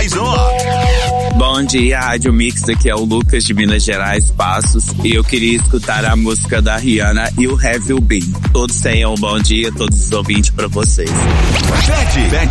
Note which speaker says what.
Speaker 1: mais um.
Speaker 2: Bom dia, Rádio Mix, aqui é o Lucas de Minas Gerais, Passos, e eu queria escutar a música da Rihanna e o Have You Been. Todos tenham um bom dia, todos os ouvintes pra vocês.
Speaker 1: Pede